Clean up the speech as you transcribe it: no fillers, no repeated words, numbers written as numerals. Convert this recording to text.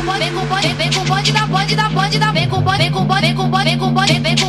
vem com o bonde da, vem com o bonde da, vem com o bonde, vem com o bonde, vem com o bonde, vem com o bonde, vem com